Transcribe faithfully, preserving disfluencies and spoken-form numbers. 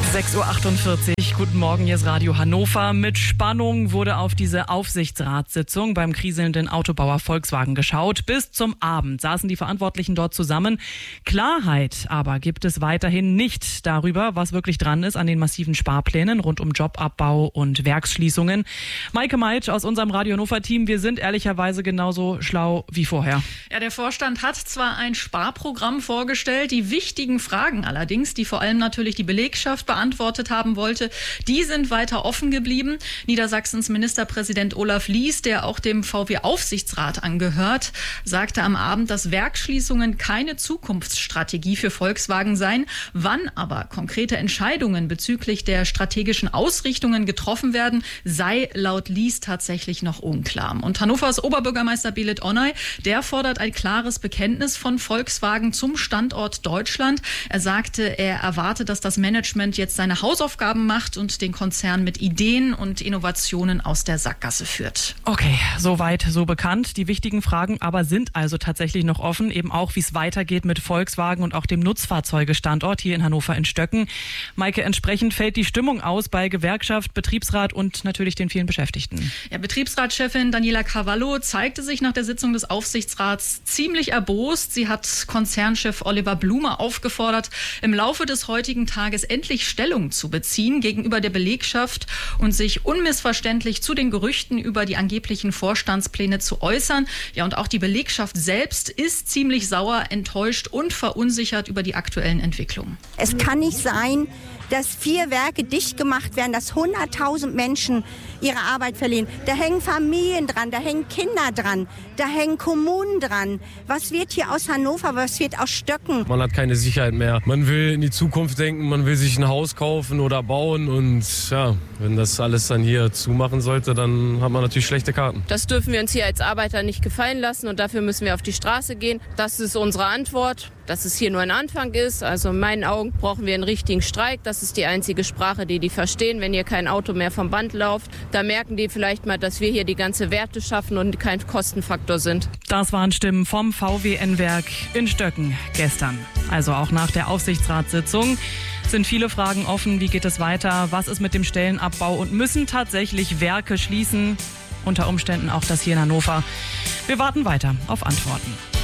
sechs Uhr achtundvierzig, guten Morgen, hier ist Radio Hannover. Mit Spannung wurde auf diese Aufsichtsratssitzung beim kriselnden Autobauer Volkswagen geschaut. Bis zum Abend saßen die Verantwortlichen dort zusammen. Klarheit aber gibt es weiterhin nicht darüber, was wirklich dran ist an den massiven Sparplänen rund um Jobabbau und Werksschließungen. Maike Meitsch aus unserem Radio Hannover-Team, wir sind ehrlicherweise genauso schlau wie vorher. Ja, der Vorstand hat zwar ein Sparprogramm vorgestellt, die wichtigen Fragen allerdings, die vor allem natürlich die Belegschaft beantwortet haben wollte, die sind weiter offen geblieben. Niedersachsens Ministerpräsident Olaf Lies, der auch dem V W-Aufsichtsrat angehört, sagte am Abend, dass Werksschließungen keine Zukunftsstrategie für Volkswagen seien. Wann aber konkrete Entscheidungen bezüglich der strategischen Ausrichtungen getroffen werden, sei laut Lies tatsächlich noch unklar. Und Hannovers Oberbürgermeister Belit Onay, der fordert ein klares Bekenntnis von Volkswagen zum Standort Deutschland. Er sagte, er erwartet, dass das Management jetzt seine Hausaufgaben macht und den Konzern mit Ideen und Innovationen aus der Sackgasse führt. Okay, soweit so bekannt. Die wichtigen Fragen aber sind also tatsächlich noch offen, eben auch, wie es weitergeht mit Volkswagen und auch dem Nutzfahrzeugestandort hier in Hannover in Stöcken. Maike, entsprechend fällt die Stimmung aus bei Gewerkschaft, Betriebsrat und natürlich den vielen Beschäftigten. Ja, Betriebsratschefin Daniela Cavallo zeigte sich nach der Sitzung des Aufsichtsrats ziemlich erbost. Sie hat Konzernchef Oliver Blume aufgefordert, im Laufe des heutigen Tages endlich Stellung zu beziehen gegenüber der Belegschaft und sich unmissverständlich zu den Gerüchten über die angeblichen Vorstandspläne zu äußern. Ja, und auch die Belegschaft selbst ist ziemlich sauer, enttäuscht und verunsichert über die aktuellen Entwicklungen. Es kann nicht sein, dass vier Werke dicht gemacht werden, dass hunderttausend Menschen ihre Arbeit verlieren. Da hängen Familien dran, da hängen Kinder dran, da hängen Kommunen dran. Was wird hier aus Hannover, was wird aus Stöcken? Man hat keine Sicherheit mehr. Man will in die Zukunft denken, man will sich ein Haus kaufen oder bauen. Und ja, wenn das alles dann hier zumachen sollte, dann hat man natürlich schlechte Karten. Das dürfen wir uns hier als Arbeiter nicht gefallen lassen und dafür müssen wir auf die Straße gehen. Das ist unsere Antwort, dass es hier nur ein Anfang ist. Also in meinen Augen brauchen wir einen richtigen Streik. Das ist die einzige Sprache, die die verstehen. Wenn hier kein Auto mehr vom Band läuft, da merken die vielleicht mal, dass wir hier die ganze Werte schaffen und kein Kostenfaktor sind. Das waren Stimmen vom V W N-Werk in Stöcken gestern. Also auch nach der Aufsichtsratssitzung sind viele Fragen offen. Wie geht es weiter? Was ist mit dem Stellenabbau? Und müssen tatsächlich Werke schließen? Unter Umständen auch das hier in Hannover. Wir warten weiter auf Antworten.